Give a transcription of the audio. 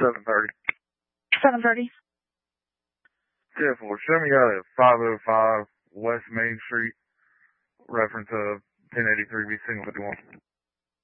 7:30. 7:30. 10-4. Show me out at 505 West Main Street, reference of 1083 B single 51.